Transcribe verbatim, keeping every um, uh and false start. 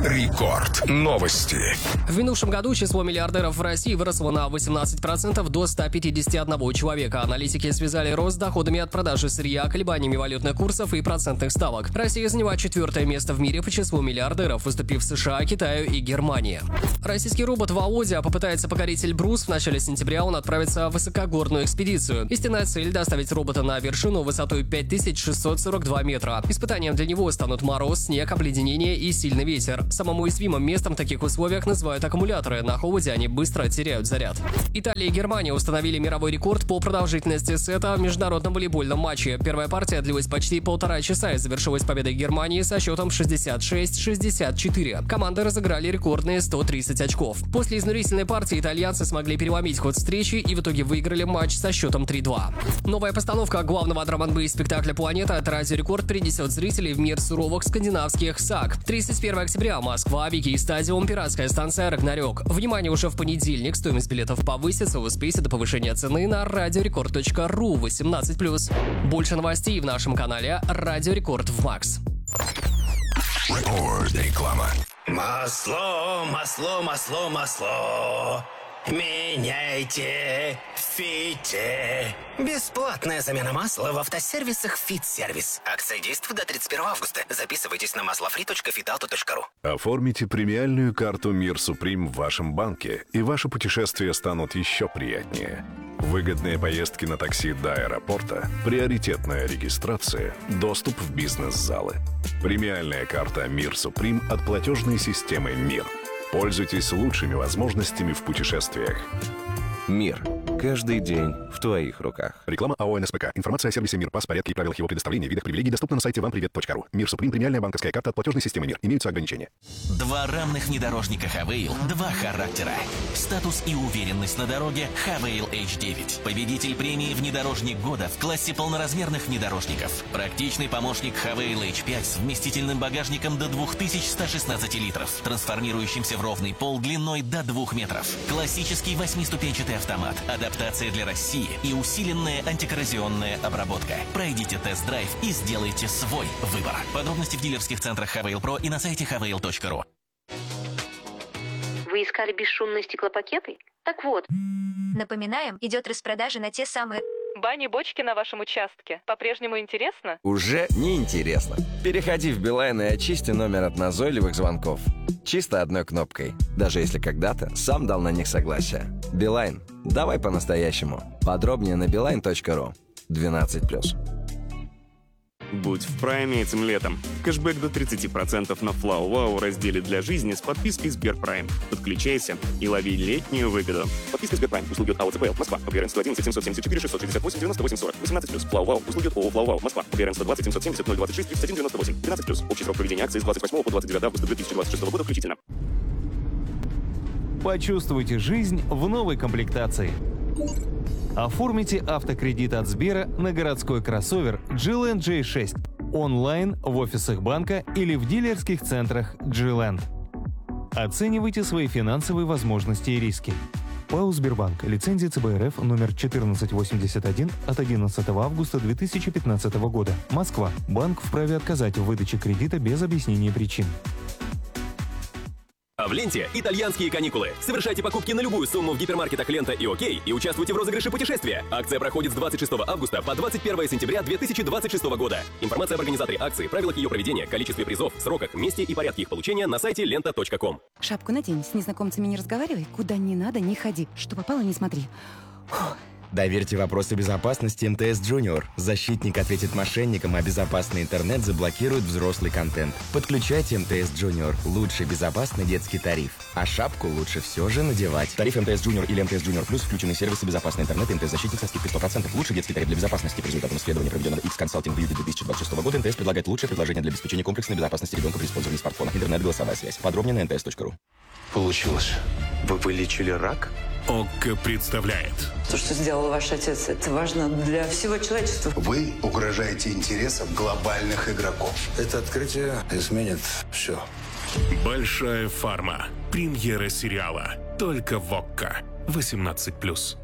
Рекорд. Новости. В минувшем году число миллиардеров в России выросло на восемнадцать процентов до ста пятидесяти одного человека. Аналитики связали рост с доходами от продажи сырья, колебаниями валютных курсов и процентных ставок. Россия заняла четвертое место в мире по числу миллиардеров, выступив в США, Китаю и Германии. Российский робот Володя попытается покорить Эльбрус. В начале сентября он отправится в высокогорную экспедицию. Истинная цель — доставить робота на вершину высотой пять тысяч шестьсот сорок два метра. Испытанием для него станут мороз, снег, обледенение и сильный ветер. Самым уязвимым местом в таких условиях называют аккумуляторы. На холоде они быстро теряют заряд. Италия и Германия установили мировой рекорд по продолжительности сета в международном волейбольном матче. Первая партия длилась почти полтора часа и завершилась победой Германии со счетом шестьдесят шесть шестьдесят четыре. Команды разыграли рекордные сто тридцать очков. После изнурительной партии итальянцы смогли переломить ход встречи и в итоге выиграли матч со счетом три-два. Новая постановка главного драм-н-бейс спектакля «Планета» от Радио Рекорд перенесет зрителей в мир суровых скандинавских саг. тридцать первого октября Москва, Вики Стадиум, пиратская станция «Рагнарёк». Внимание, уже в понедельник стоимость билетов повысится, успейте до повышения цены на радиорекорд точка ру восемнадцать плюс. Больше новостей в нашем канале Радио Рекорд в Макс. Рекорд. Реклама. Масло, масло, масло, масло. Меняйте, фите. Бесплатная замена масла в автосервисах «Фит-сервис». Акция действует до тридцать первого августа. Записывайтесь на маслофри точка фитауто точка ру. Оформите премиальную карту «Мир Суприм» в вашем банке, и ваши путешествия станут еще приятнее. Выгодные поездки на такси до аэропорта, приоритетная регистрация, доступ в бизнес-залы. Премиальная карта «Мир Суприм» от платежной системы «Мир». Пользуйтесь лучшими возможностями в путешествиях. Мир. Каждый день в твоих руках. Реклама АО НСПК. Информация о сервисе «Мир», пас, порядке и правилах его предоставления, видах привилегий доступна на сайте вам привет точка ру. «Мир Суприм» — премиальная банковская карта от платежной системы «Мир». Имеются ограничения. Два рамных внедорожника Хавейл, два характера. Статус и уверенность на дороге Хавейл эйч девять. Победитель премии «Внедорожник года» в классе полноразмерных внедорожников. Практичный помощник Хавейл эйч пять с вместительным багажником до две тысячи сто шестнадцать литров, трансформирующимся в ровный пол длиной до двух метров. Классический восьмиступенчатый автомат, адаптация для России и усиленная антикоррозионная обработка. Пройдите тест-драйв и сделайте свой выбор. Подробности в дилерских центрах Хавейл Про и на сайте хавейл точка ру. Вы искали бесшумные стеклопакеты? Так вот. Напоминаем, идет распродажа на те самые... Бани-бочки на вашем участке. По-прежнему интересно? Уже не интересно. Переходи в Билайн и очисти номер от назойливых звонков. Чисто одной кнопкой. Даже если когда-то сам дал на них согласие. Билайн. Давай по-настоящему. Подробнее на билайн точка ру. двенадцать плюс. Будь в прайме этим летом. Кэшбэк до тридцати процентов на Флау Вау разделе для жизни с подпиской Сберпрайм. Подключайся и лови летнюю выгоду. Подписка Сберпрайм. Услуги от АО ЦПЛ. Москва. ОГРН сто одиннадцать семьсот семьдесят четыре шестьсот шестьдесят восемь девяносто восемь сорок. восемнадцать плюс. Флау Вау. Услуги от ООО Флау Вау. Москва. ОГРН сто двадцать семьсот семьдесят ноль двадцать шесть тридцать один девяносто восемь. двенадцать плюс. Общий срок проведения акции с двадцать восьмого по двадцать девятое августа две тысячи двадцать шестого года включительно. Почувствуйте жизнь в новой комплектации. Оформите автокредит от Сбера на городской кроссовер джи эл энд джей шесть онлайн в офисах банка или в дилерских центрах G-Land. Оценивайте свои финансовые возможности и риски. ПАО «Сбербанк». Лицензия ЦБ РФ номер четырнадцать восемьдесят один от одиннадцатого августа две тысячи пятнадцатого года. Москва. Банк вправе отказать в выдаче кредита без объяснения причин. А в ленте итальянские каникулы. Совершайте покупки на любую сумму в гипермаркетах «Лента» и «Окей» и участвуйте в розыгрыше путешествия. Акция проходит с двадцать шестого августа по двадцать первое сентября две тысячи двадцать шестого года. Информация об организаторе акции, правилах ее проведения, количестве призов, сроках, месте и порядке их получения на сайте лента точка ком. Шапку надень, с незнакомцами не разговаривай, куда не надо, не ходи. Что попало, не смотри. Фух. Доверьте вопросы безопасности эм тэ эс Junior. Защитник ответит мошенникам, а безопасный интернет заблокирует взрослый контент. Подключайте эм тэ эс Junior. Лучший безопасный детский тариф. А шапку лучше все же надевать. Тариф эм тэ эс Junior или эм тэ эс Junior Plus включены сервисы безопасный интернет и эм тэ эс-защитник со скидкой сто процентов. Лучший детский тариф для безопасности. По результатам исследования, проведенного X-Consulting в июле две тысячи двадцать шестого года, эм тэ эс предлагает лучшее предложение для обеспечения комплексной безопасности ребенка при использовании смартфона. Интернет, голосовая связь. Подробнее на эн тэ эс точка ру. Получилось. Вы вылечили рак? ОККО представляет. То, что сделал ваш отец, это важно для всего человечества. Вы угрожаете интересам глобальных игроков. Это открытие изменит все. Большая фарма. Премьера сериала. Только в ОККО. восемнадцать плюс.